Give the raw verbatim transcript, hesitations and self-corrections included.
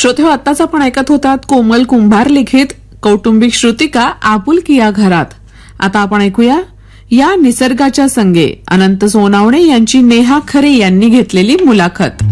श्रोते, आताच आपण ऐकत होतात कोमल कुंभार लिखित कौटुंबिक श्रुतिका आपुलकी या घरात. आता आपण ऐकूया या निसर्गाच्या संगे अनंत सोनावणे यांची नेहा खरे यांनी घेतलेली मुलाखत.